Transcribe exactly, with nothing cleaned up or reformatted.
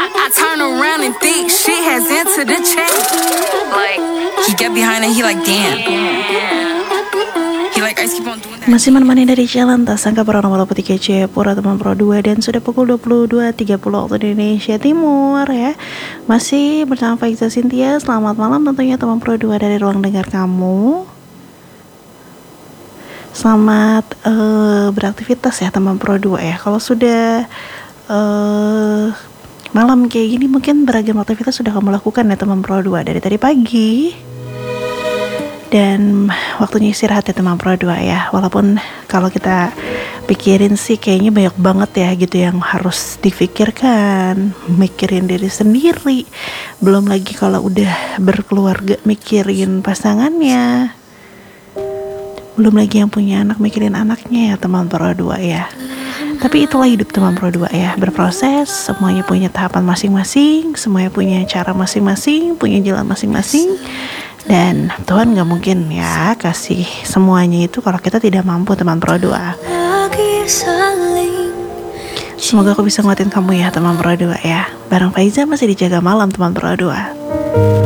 I turn around and think she has entered the chat. Like, he get behind and he like, damn. He like, I keep on doing that. Masih menemani dari jalan, tak sangka para nomor putih kece Pura Teman Pro dua. Dan sudah pukul dua puluh dua tiga puluh waktu di Indonesia Timur ya. Masih bersama Faiza Cynthia. Selamat malam tentunya Teman Pro dua dari ruang dengar kamu. Selamat uh, beraktivitas ya Teman Pro dua ya. Kalau sudah uh, malam kayak gini mungkin beragam aktivitas sudah kamu lakukan ya Teman Pro dua dari tadi pagi. Dan waktunya istirahat ya Teman Pro dua ya. Walaupun kalau kita pikirin sih kayaknya banyak banget ya gitu yang harus difikirkan. Mikirin diri sendiri. Belum lagi kalau udah berkeluarga mikirin pasangannya. Belum lagi yang punya anak mikirin anaknya ya Teman Pro dua ya. Tapi itulah hidup Teman Pro dua ya. Berproses, semuanya punya tahapan masing-masing. Semuanya punya cara masing-masing. Punya jalan masing-masing. Dan Tuhan gak mungkin ya kasih semuanya itu kalau kita tidak mampu Teman Pro dua. Semoga aku bisa nguatin kamu ya Teman Pro dua ya. Bareng Faiza masih dijaga malam Teman Pro dua.